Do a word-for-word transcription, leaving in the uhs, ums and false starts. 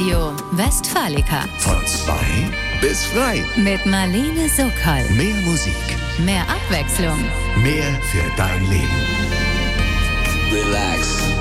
Radio Westfalica. Von zwei bis frei. Mit Marlene Sokol. Mehr Musik. Mehr Abwechslung. Mehr für dein Leben. Relax.